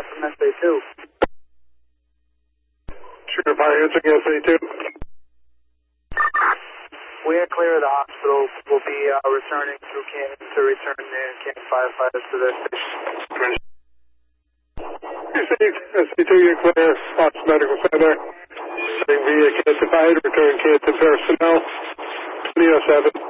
from SA2. Sugar Fire answering SA2. We are clear of the hospital. We'll be returning through Canton to return the Canton firefighters to their station. SA2, you're clear. Fox Medical Center. Sending via Canton Fire to return Canton personnel. 2007.